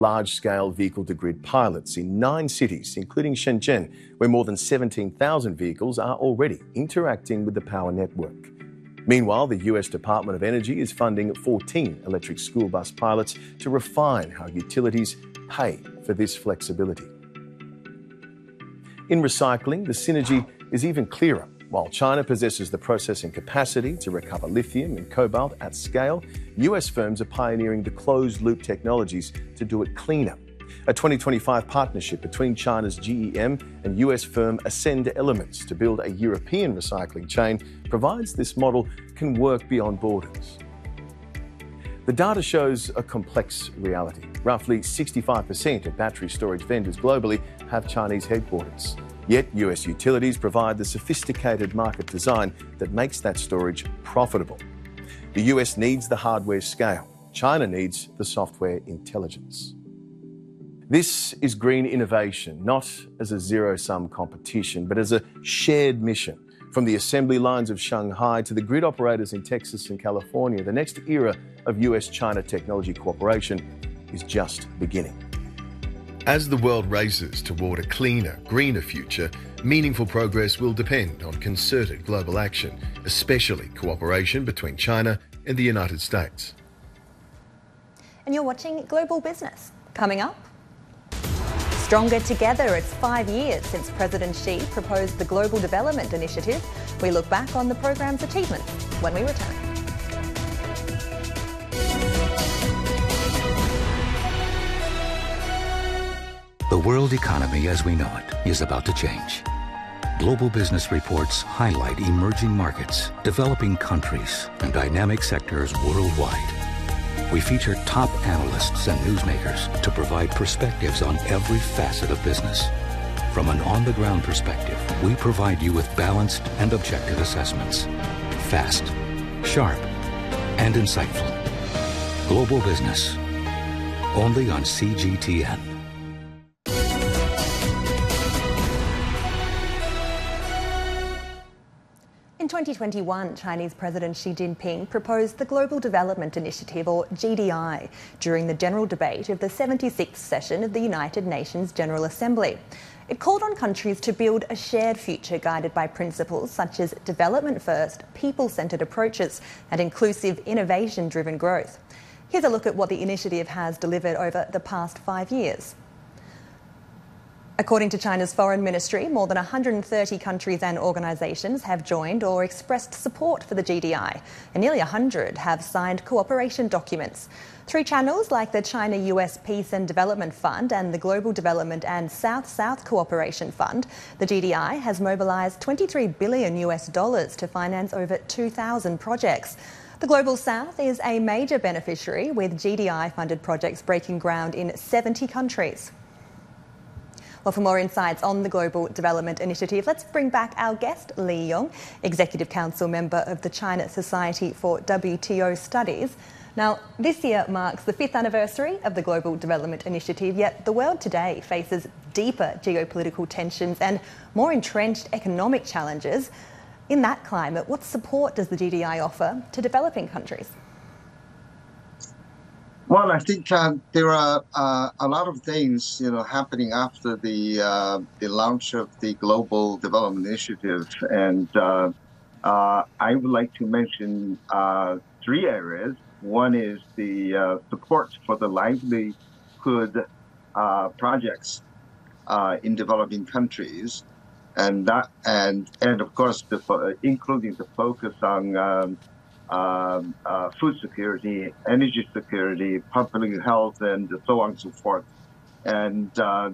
large-scale vehicle-to-grid pilots in 9 cities, including Shenzhen, where more than 17,000 vehicles are already interacting with the power network. Meanwhile, the US Department of Energy is funding 14 electric school bus pilots to refine how utilities pay for this flexibility. In recycling, the synergy is even clearer. While China possesses the processing capacity to recover lithium and cobalt at scale, US firms are pioneering the closed-loop technologies to do it cleaner. A 2025 partnership between China's GEM and US firm Ascend Elements to build a European recycling chain provides this model can work beyond borders. The data shows a complex reality. Roughly 65% of battery storage vendors globally have Chinese headquarters. Yet US utilities provide the sophisticated market design that makes that storage profitable. The US needs the hardware scale. China needs the software intelligence. This is green innovation, not as a zero-sum competition, but as a shared mission. From the assembly lines of Shanghai to the grid operators in Texas and California, the next era of US-China technology cooperation is just beginning. As the world races toward a cleaner, greener future, meaningful progress will depend on concerted global action, especially cooperation between China and the United States. And you're watching Global Business. Coming up, Stronger Together. It's 5 years since President Xi proposed the Global Development Initiative. We look back on the programme's achievements when we return. The world economy as we know it is about to change. Global Business reports highlight emerging markets, developing countries, and dynamic sectors worldwide. We feature top analysts and newsmakers to provide perspectives on every facet of business. From an on-the-ground perspective, we provide you with balanced and objective assessments. Fast, sharp, and insightful. Global Business, only on CGTN. In 2021, Chinese President Xi Jinping proposed the Global Development Initiative, or GDI, during the general debate of the 76th session of the United Nations General Assembly. It called on countries to build a shared future guided by principles such as development first, people-centred approaches, and inclusive, innovation-driven growth. Here's a look at what the initiative has delivered over the past 5 years. According to China's Foreign Ministry, more than 130 countries and organisations have joined or expressed support for the GDI, and nearly 100 have signed cooperation documents. Through channels like the China-US Peace and Development Fund and the Global Development and South-South Cooperation Fund, the GDI has mobilised $23 billion to finance over 2,000 projects. The Global South is a major beneficiary, with GDI-funded projects breaking ground in 70 countries. Well, for more insights on the Global Development Initiative, let's bring back our guest, Li Yong, Executive Council member of the China Society for WTO Studies. Now, this year marks the 5th anniversary of the Global Development Initiative, yet the world today faces deeper geopolitical tensions and more entrenched economic challenges. In that climate, what support does the GDI offer to developing countries? Well, I think there are a lot of things, happening after the launch of the Global Development Initiative, and I would like to mention 3 areas. One is the support for the livelihood projects in developing countries, and of course including the focus on food security, energy security, public health, and so on and so forth. And after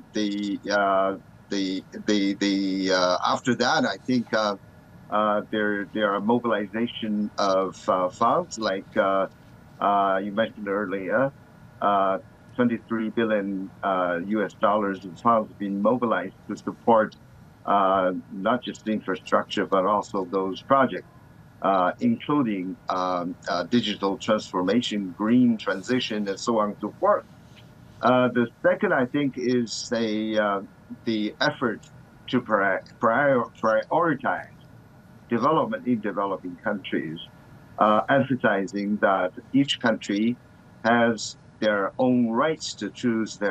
that, I think there are mobilization of funds like you mentioned earlier. $23 billion of funds being mobilized to support not just infrastructure but also those projects. Including digital transformation, green transition, and so on and so forth. The second, I think, is the effort to prioritize development in developing countries, emphasizing that each country has their own rights to choose their